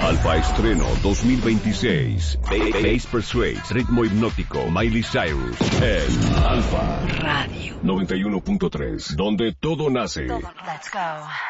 Alfa Estreno 2026. Bass Persuade, ritmo hipnótico, Miley Cyrus. En Alfa Radio 91.3, donde todo nace. Let's go.